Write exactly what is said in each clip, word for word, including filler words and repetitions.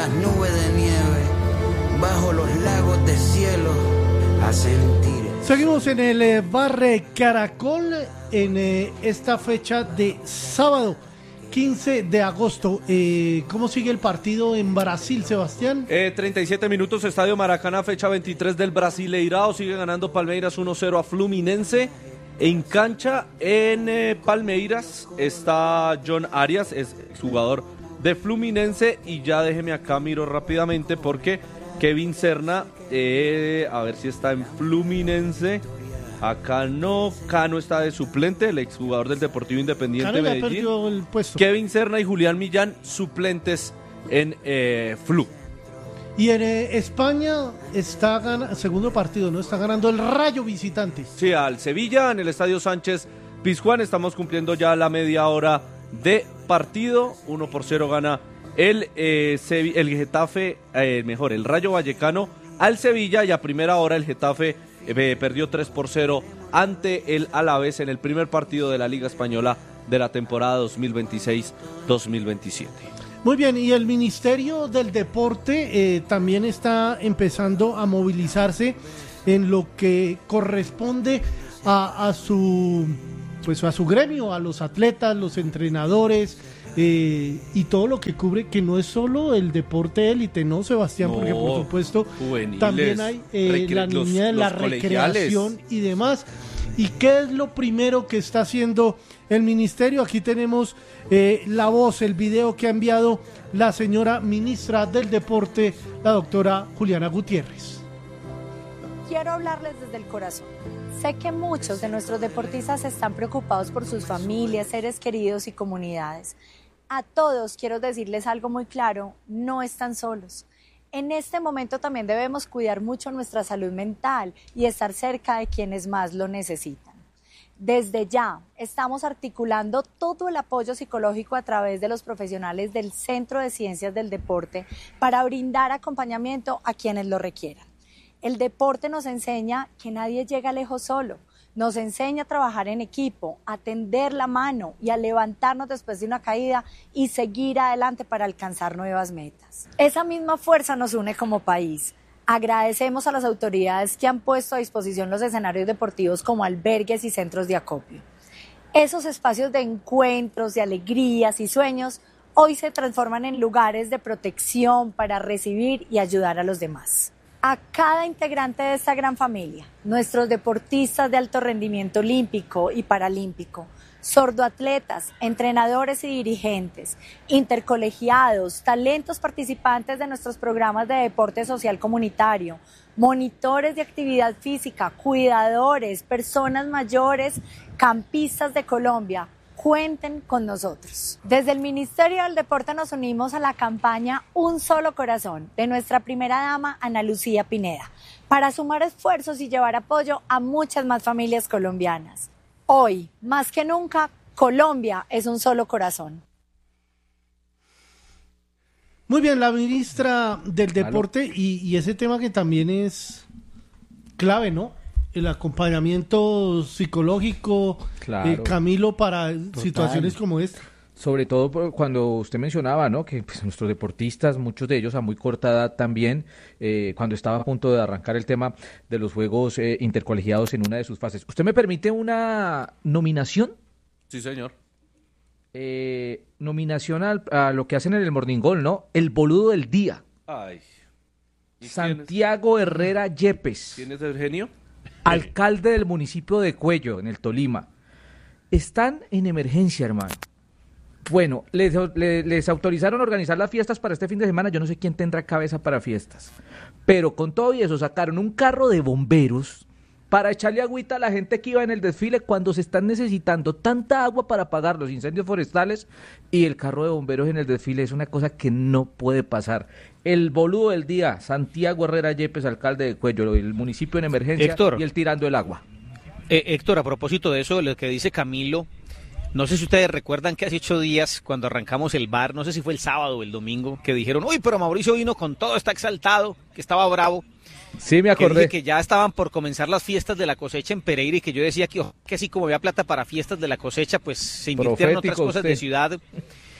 las nubes de nieve, bajo los lagos de cielo, a sentir. Seguimos en el eh, Bar Caracol en eh, esta fecha de sábado quince de agosto. Eh, ¿Cómo sigue el partido en Brasil, Sebastián? Eh, treinta y siete minutos, Estadio Maracaná, fecha veintitrés del Brasileirao. Sigue ganando Palmeiras uno cero a Fluminense. En cancha, en eh, Palmeiras, está John Arias, es jugador de Fluminense. Y ya déjeme acá, miro rápidamente porque Kevin Serna, eh, a ver si está en Fluminense. Acá no, Cano está de suplente, el exjugador del Deportivo Independiente Cano ya Medellín. perdió el puesto. Kevin Serna y Julián Millán, suplentes en eh, Flu. Y en eh, España está ganando, segundo partido, ¿no? Está ganando el Rayo visitante. Sí, al Sevilla, en el Estadio Sánchez Pizjuán. Estamos cumpliendo ya la media hora de partido. uno por cero gana el, eh, Sevi- el Getafe, eh, mejor, el Rayo Vallecano al Sevilla. Y a primera hora el Getafe eh, perdió tres por cero ante el Alavés en el primer partido de la Liga Española de la temporada dos mil veintiséis dos mil veintisiete. Muy bien, y el Ministerio del Deporte eh, también está empezando a movilizarse en lo que corresponde a, a su pues a su gremio, a los atletas, los entrenadores eh, y todo lo que cubre, que no es solo el deporte élite, ¿no, Sebastián? No, porque por supuesto juveniles, también hay eh, recre- la los- niña de la los colegiales. recreación y demás. ¿Y qué es lo primero que está haciendo el ministerio? Aquí tenemos eh, la voz, el video que ha enviado la señora ministra del Deporte, la doctora Juliana Gutiérrez. Quiero hablarles desde el corazón. Sé que muchos de nuestros deportistas están preocupados por sus familias, seres queridos y comunidades. A todos quiero decirles algo muy claro, no están solos. En este momento también debemos cuidar mucho nuestra salud mental y estar cerca de quienes más lo necesitan. Desde ya estamos articulando todo el apoyo psicológico a través de los profesionales del Centro de Ciencias del Deporte para brindar acompañamiento a quienes lo requieran. El deporte nos enseña que nadie llega lejos solo. Nos enseña a trabajar en equipo, a tender la mano y a levantarnos después de una caída y seguir adelante para alcanzar nuevas metas. Esa misma fuerza nos une como país. Agradecemos a las autoridades que han puesto a disposición los escenarios deportivos como albergues y centros de acopio. Esos espacios de encuentros, de alegrías y sueños hoy se transforman en lugares de protección para recibir y ayudar a los demás. A cada integrante de esta gran familia, nuestros deportistas de alto rendimiento olímpico y paralímpico, sordoatletas, entrenadores y dirigentes, intercolegiados, talentos participantes de nuestros programas de deporte social comunitario, monitores de actividad física, cuidadores, personas mayores, campistas de Colombia, cuenten con nosotros. Desde el Ministerio del Deporte nos unimos a la campaña Un Solo Corazón de nuestra primera dama Ana Lucía Pineda para sumar esfuerzos y llevar apoyo a muchas más familias colombianas. Hoy, más que nunca, Colombia es un solo corazón. Muy bien, la ministra del Deporte y, y ese tema que también es clave, ¿no? El acompañamiento psicológico, Claro. eh, Camilo, para Total. situaciones como esta. Sobre todo por cuando usted mencionaba, ¿no? Que pues, nuestros deportistas, muchos de ellos a muy corta edad también, eh, cuando estaba a punto de arrancar el tema de los Juegos eh, Intercolegiados en una de sus fases. ¿Usted me permite una nominación? Sí, señor. Eh, nominación al- a lo que hacen en el Morning Goal, ¿no? El boludo del día. Ay. ¿Y Santiago Herrera Yepes. ¿Quién es Eugenio? Alcalde del municipio de Cuello, en el Tolima. Están en emergencia, hermano. Bueno, les, les, les autorizaron a organizar las fiestas para este fin de semana. Yo no sé quién tendrá cabeza para fiestas. Pero con todo y eso sacaron un carro de bomberos para echarle agüita a la gente que iba en el desfile cuando se están necesitando tanta agua para apagar los incendios forestales, y el carro de bomberos en el desfile es una cosa que no puede pasar. El boludo del día, Santiago Herrera Yepes, alcalde de Cuello, el municipio en emergencia, Héctor. y él tirando el agua. Eh, Héctor, a propósito de eso, de lo que dice Camilo, no sé si ustedes recuerdan que hace ocho días, cuando arrancamos el bar, no sé si fue el sábado o el domingo, que dijeron, uy, pero Mauricio vino con todo, está exaltado, que estaba bravo. Sí, me Que acordé. dije que ya estaban por comenzar las fiestas de la cosecha en Pereira y que yo decía que, oh, que así como había plata para fiestas de la cosecha, pues se invirtieron en otras Profético cosas usted. de ciudad.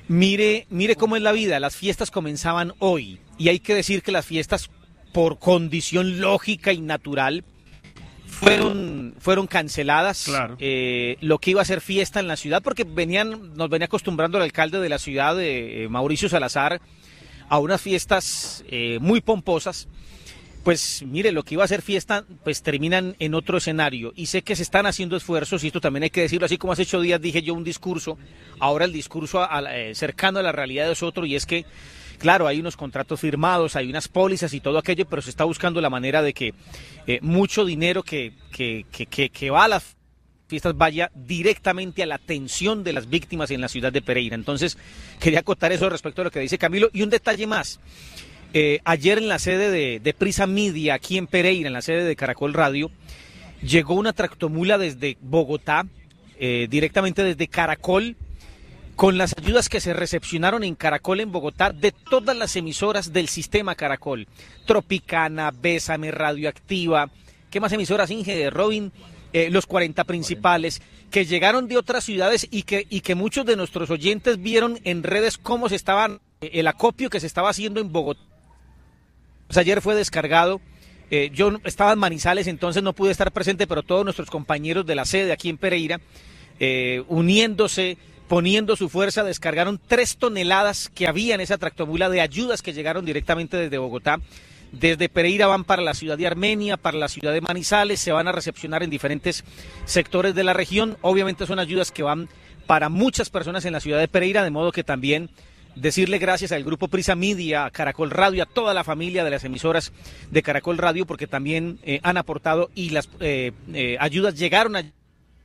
Mire, mire cómo es la vida, las fiestas comenzaban hoy y hay que decir que las fiestas por condición lógica y natural fueron, fueron canceladas. Claro. Eh, lo que iba a ser fiesta en la ciudad, porque venían, nos venía acostumbrando el alcalde de la ciudad, eh, Mauricio Salazar, a unas fiestas eh, muy pomposas. Pues mire, lo que iba a ser fiesta, pues terminan en otro escenario. Y sé que se están haciendo esfuerzos, y esto también hay que decirlo, así como hace ocho días dije yo un discurso, ahora el discurso a, a, eh, cercano a la realidad es otro, y es que, claro, hay unos contratos firmados, hay unas pólizas y todo aquello, pero se está buscando la manera de que eh, mucho dinero que, que, que, que, que va a las fiestas vaya directamente a la atención de las víctimas en la ciudad de Pereira. Entonces, quería acotar eso respecto a lo que dice Camilo, y un detalle más. Eh, ayer en la sede de, de Prisa Media, aquí en Pereira, en la sede de Caracol Radio, llegó una tractomula desde Bogotá, eh, directamente desde Caracol, con las ayudas que se recepcionaron en Caracol, en Bogotá, de todas las emisoras del sistema Caracol. Tropicana, Bésame, Radioactiva, ¿qué más emisoras, Inge, Robin? Eh, los cuarenta principales, que llegaron de otras ciudades y que, y que muchos de nuestros oyentes vieron en redes cómo se estaban, eh, el acopio que se estaba haciendo en Bogotá. Pues ayer fue descargado, eh, yo estaba en Manizales, entonces no pude estar presente, pero todos nuestros compañeros de la sede aquí en Pereira, eh, uniéndose, poniendo su fuerza, descargaron tres toneladas que había en esa tractomula de ayudas que llegaron directamente desde Bogotá. Desde Pereira van para la ciudad de Armenia, para la ciudad de Manizales, se van a recepcionar en diferentes sectores de la región. Obviamente son ayudas que van para muchas personas en la ciudad de Pereira, de modo que también decirle gracias al grupo Prisa Media, a Caracol Radio, a toda la familia de las emisoras de Caracol Radio, porque también eh, han aportado y las eh, eh, ayudas llegaron a...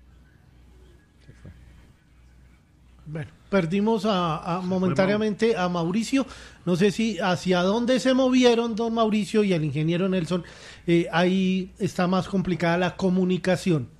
Bueno, perdimos a, a momentáneamente a Mauricio. No sé si hacia dónde se movieron don Mauricio y el ingeniero Nelson. Eh, ahí está más complicada la comunicación.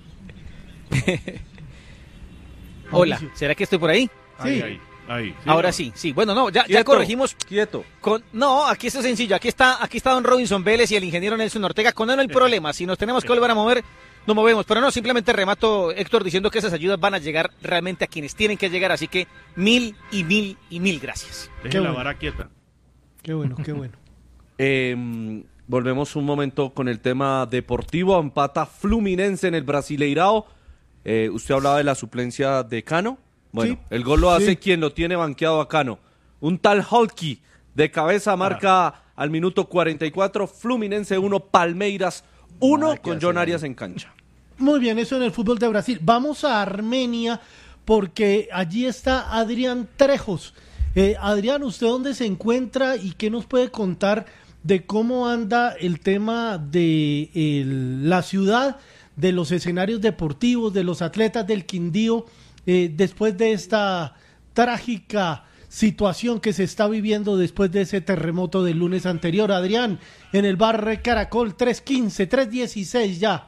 Hola, ¿será que estoy por ahí? Ahí, Sí. ahí, ahí. Sí, Ahora no. sí, sí. Bueno, no, ya, ya Quieto, corregimos. Quieto. Con, no, aquí está sencillo. Aquí está, aquí está don Robinson Vélez y el ingeniero Nelson Ortega. Con él no hay problema. Si nos tenemos que volver a mover, nos movemos. Pero no, simplemente remato, Héctor, diciendo que esas ayudas van a llegar realmente a quienes tienen que llegar. Así que mil y mil y mil gracias. Deje Qué la bueno. vara quieta. Qué bueno, qué bueno. Eh, volvemos un momento con el tema deportivo. Empata Fluminense en el Brasileirao. Eh, usted hablaba de la suplencia de Cano. Bueno, Sí. el gol lo hace Sí. quien lo tiene banqueado a Cano. Un tal Holky de cabeza marca Ah. al minuto cuarenta y cuatro. Fluminense uno, Palmeiras uno, Nada que con hacer, John ¿no? Arias en cancha. Muy bien, eso en el fútbol de Brasil. Vamos a Armenia porque allí está Adrián Trejos. Eh, Adrián, ¿usted dónde se encuentra y qué nos puede contar de cómo anda el tema de el- la ciudad, de los escenarios deportivos, de los atletas del Quindío, eh, después de esta trágica situación que se está viviendo después de ese terremoto del lunes anterior? Adrián, en el bar Caracol, tres quince, tres dieciséis ya.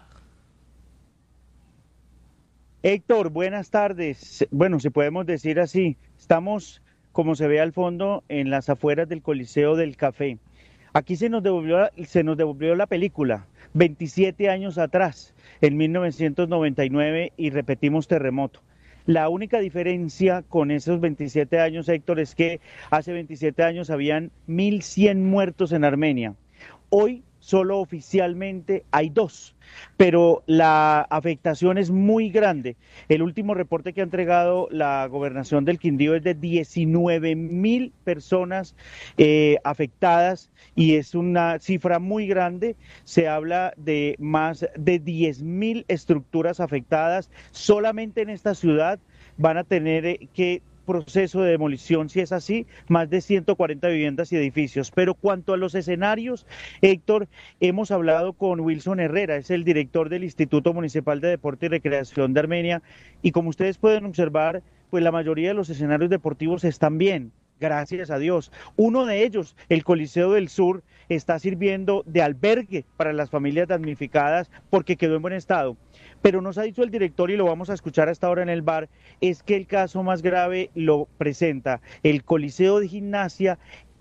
Héctor, buenas tardes. Bueno, si podemos decir así, estamos, como se ve al fondo, en las afueras del Coliseo del Café. Aquí se nos devolvió, se nos devolvió la película, veintisiete años atrás, en mil novecientos noventa y nueve, y repetimos terremoto. La única diferencia con esos veintisiete años, Héctor, es que hace veintisiete años habían mil cien muertos en Armenia. Hoy solo oficialmente hay dos, pero la afectación es muy grande. El último reporte que ha entregado la gobernación del Quindío es de diecinueve mil personas eh, afectadas y es una cifra muy grande. Se habla de más de diez mil estructuras afectadas. Solamente en esta ciudad van a tener eh, que proceso de demolición, si es así, más de ciento cuarenta viviendas y edificios. Pero cuanto a los escenarios, Héctor, hemos hablado con Wilson Herrera, es el director del Instituto Municipal de Deporte y Recreación de Armenia, y como ustedes pueden observar, pues la mayoría de los escenarios deportivos están bien, gracias a Dios. Uno de ellos, el Coliseo del Sur, está sirviendo de albergue para las familias damnificadas porque quedó en buen estado. Pero nos ha dicho el director, y lo vamos a escuchar hasta ahora en el bar, es que el caso más grave lo presenta el Coliseo de Gimnasia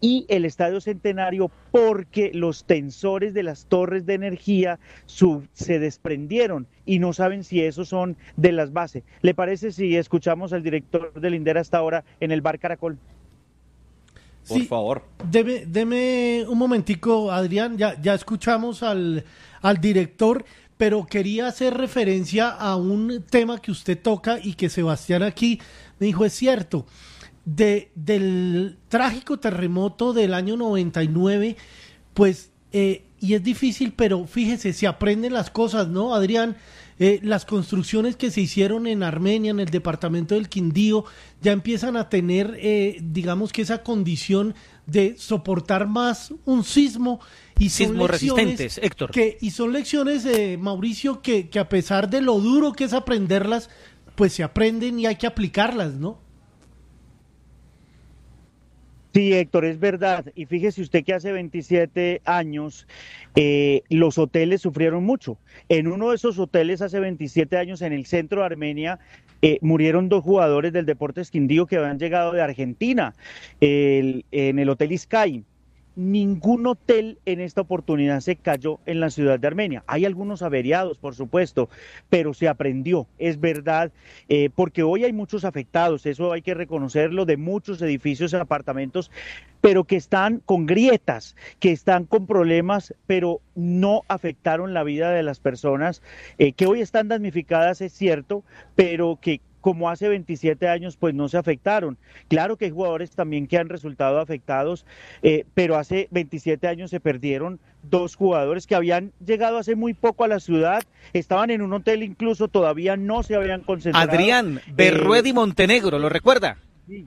y el Estadio Centenario porque los tensores de las torres de energía sub, se desprendieron y no saben si esos son de las bases. ¿Le parece si escuchamos al director del INDER hasta ahora en el Bar Caracol? Por sí, favor. Deme, deme un momentico, Adrián, ya, ya escuchamos al, al director, pero quería hacer referencia a un tema que usted toca y que Sebastián aquí me dijo, es cierto. De, del trágico terremoto del año noventa y nueve, pues, eh, y es difícil, pero fíjese, se aprenden las cosas, ¿no, Adrián? Eh, las construcciones que se hicieron en Armenia, en el departamento del Quindío, ya empiezan a tener, eh, digamos que esa condición de soportar más un sismo. Y son Sismos resistentes, Héctor. Que, y son lecciones, eh, Mauricio, que, que a pesar de lo duro que es aprenderlas, pues se aprenden y hay que aplicarlas, ¿no? Sí, Héctor, es verdad. Y fíjese usted que hace veintisiete años eh, los hoteles sufrieron mucho. En uno de esos hoteles hace veintisiete años en el centro de Armenia eh, murieron dos jugadores del Deportes Quindío que habían llegado de Argentina el, en el Hotel Sky. Ningún hotel en esta oportunidad se cayó en la ciudad de Armenia. Hay algunos averiados, por supuesto, pero se aprendió, es verdad, eh, porque hoy hay muchos afectados, eso hay que reconocerlo, de muchos edificios y apartamentos, pero que están con grietas, que están con problemas, pero no afectaron la vida de las personas, eh, que hoy están damnificadas, es cierto, pero que como hace veintisiete años, pues no se afectaron. Claro que hay jugadores también que han resultado afectados, eh, pero hace veintisiete años se perdieron dos jugadores que habían llegado hace muy poco a la ciudad, estaban en un hotel incluso, todavía no se habían concentrado. Adrián, Berrued eh, y Montenegro, ¿lo recuerda? Sí.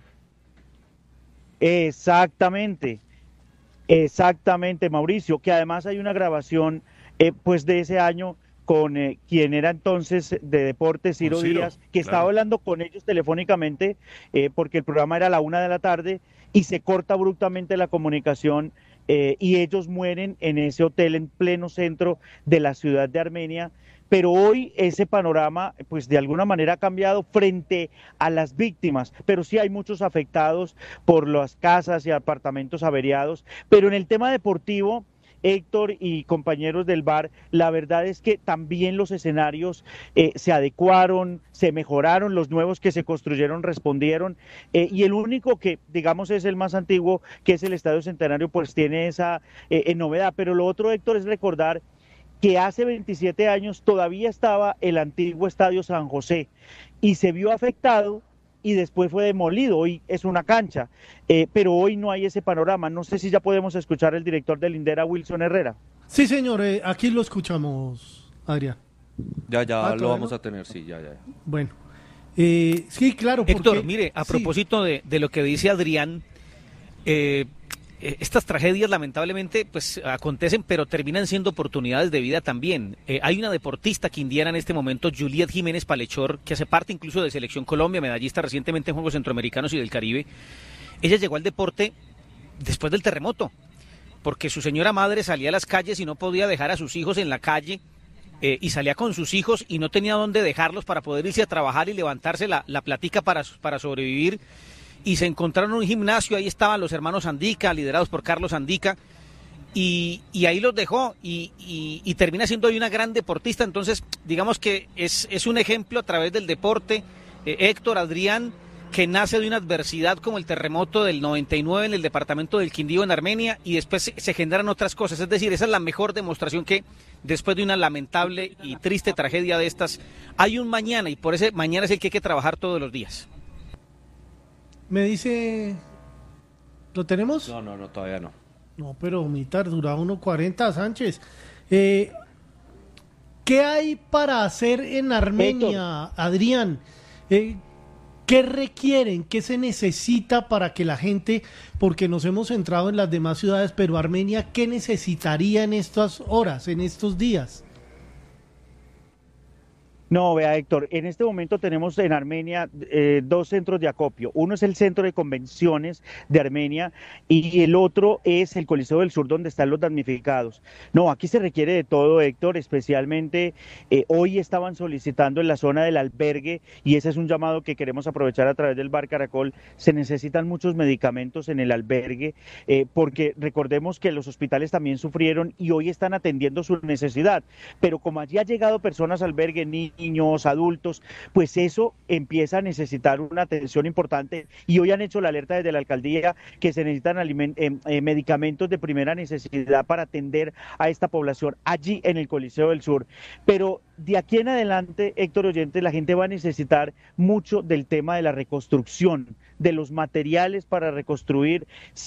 Exactamente, exactamente, Mauricio, que además hay una grabación eh, pues de ese año con eh, quien era entonces de deportes, Ciro, Ciro Díaz, que claro. Estaba hablando con ellos telefónicamente eh, porque el programa era a la una de la tarde y se corta abruptamente la comunicación eh, y ellos mueren en ese hotel en pleno centro de la ciudad de Armenia. Pero hoy ese panorama, pues de alguna manera ha cambiado frente a las víctimas, pero sí hay muchos afectados por las casas y apartamentos averiados, pero en el tema deportivo, Héctor y compañeros del bar, la verdad es que también los escenarios eh, se adecuaron, se mejoraron, los nuevos que se construyeron respondieron, eh, y el único que, digamos, es el más antiguo, que es el Estadio Centenario, pues tiene esa eh, novedad. Pero lo otro, Héctor, es recordar que hace veintisiete años todavía estaba el antiguo Estadio San José y se vio afectado y después fue demolido, hoy es una cancha, eh, pero hoy no hay ese panorama. No sé si ya podemos escuchar al director del INDER, Wilson Herrera. Sí, señor, eh, aquí lo escuchamos, Adrián. Ya, ya ah, lo vamos no? a tener, sí, ya, ya. Bueno, eh, sí, claro. Porque... Héctor, mire, a propósito sí. de, de lo que dice Adrián, eh, estas tragedias lamentablemente pues acontecen, pero terminan siendo oportunidades de vida también. Eh, hay una deportista quindiana en este momento, Juliet Jiménez Palechor, que hace parte incluso de Selección Colombia, medallista recientemente en Juegos Centroamericanos y del Caribe. Ella llegó al deporte después del terremoto, porque su señora madre salía a las calles y no podía dejar a sus hijos en la calle, eh, y salía con sus hijos y no tenía dónde dejarlos para poder irse a trabajar y levantarse la, la platica para, para sobrevivir. Y se encontraron en un gimnasio, ahí estaban los hermanos Andica, liderados por Carlos Andica, y, y ahí los dejó, y, y, y termina siendo hoy una gran deportista. Entonces, digamos que es, es un ejemplo a través del deporte, eh, Héctor, Adrián, que nace de una adversidad como el terremoto del noventa y nueve en el departamento del Quindío en Armenia, y después se, se generan otras cosas. Es decir, esa es la mejor demostración que después de una lamentable y triste tragedia de estas, hay un mañana, y por ese mañana es el que hay que trabajar todos los días. Me dice, ¿lo tenemos? No, no, no, todavía no. No, pero Mitar, dura uno cuarenta, Sánchez. Eh, ¿Qué hay para hacer en Armenia, Héctor? Adrián? Eh, ¿Qué requieren? ¿Qué se necesita para que la gente, porque nos hemos centrado en las demás ciudades, pero Armenia, ¿qué necesitaría en estas horas, en estos días? No, vea Héctor, en este momento tenemos en Armenia eh, dos centros de acopio. Uno es el centro de convenciones de Armenia y el otro es el Coliseo del Sur donde están los damnificados. No, aquí se requiere de todo, Héctor, especialmente eh, hoy estaban solicitando en la zona del albergue y ese es un llamado que queremos aprovechar a través del Bar Caracol. Se necesitan muchos medicamentos en el albergue eh, porque recordemos que los hospitales también sufrieron y hoy están atendiendo su necesidad, pero como allí ha llegado personas al albergue, ni niños, adultos, pues eso empieza a necesitar una atención importante y hoy han hecho la alerta desde la alcaldía que se necesitan aliment- eh, eh, medicamentos de primera necesidad para atender a esta población allí en el Coliseo del Sur. Pero de aquí en adelante, Héctor Oyente, la gente va a necesitar mucho del tema de la reconstrucción, de los materiales para reconstruir,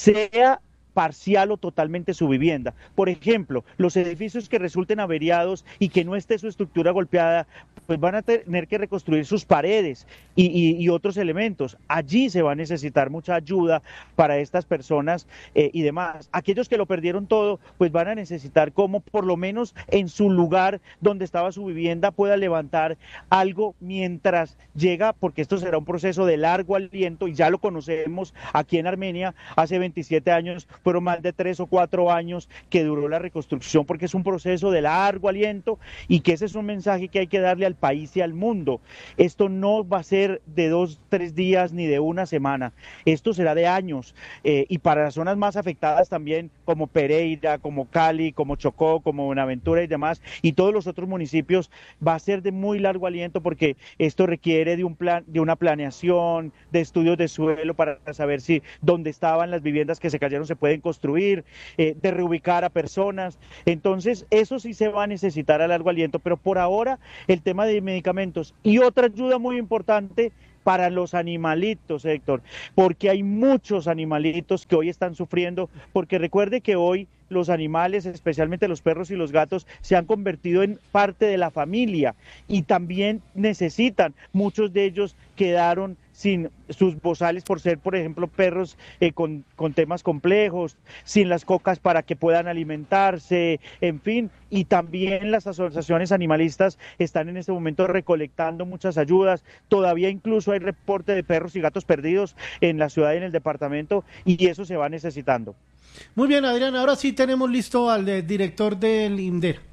sea parcial o totalmente su vivienda. Por ejemplo, los edificios que resulten averiados y que no esté su estructura golpeada, pues van a tener que reconstruir sus paredes y, y, y otros elementos. Allí se va a necesitar mucha ayuda para estas personas eh, y demás. Aquellos que lo perdieron todo, pues van a necesitar como por lo menos en su lugar donde estaba su vivienda pueda levantar algo mientras llega, porque esto será un proceso de largo aliento y ya lo conocemos aquí en Armenia hace veintisiete años, fueron más de tres o cuatro años que duró la reconstrucción, porque es un proceso de largo aliento y que ese es un mensaje que hay que darle al país y al mundo. Esto no va a ser de dos, tres días ni de una semana, esto será de años eh, y para las zonas más afectadas también, como Pereira, como Cali, como Chocó, como Buenaventura y demás, y todos los otros municipios, va a ser de muy largo aliento porque esto requiere de un plan, de una planeación, de estudios de suelo para saber si donde estaban las viviendas que se cayeron se pueden construir, eh, de reubicar a personas. Entonces eso sí se va a necesitar a largo aliento, pero por ahora el tema de medicamentos y otra ayuda muy importante para los animalitos, Héctor, porque hay muchos animalitos que hoy están sufriendo, porque recuerde que hoy los animales, especialmente los perros y los gatos, se han convertido en parte de la familia y también necesitan, muchos de ellos quedaron sin sus bozales por ser, por ejemplo, perros eh, con, con temas complejos, sin las cocas para que puedan alimentarse, en fin, y también las asociaciones animalistas están en este momento recolectando muchas ayudas, todavía incluso hay reporte de perros y gatos perdidos en la ciudad y en el departamento, y eso se va necesitando. Muy bien, Adrián, ahora sí tenemos listo al eh, director del INDER.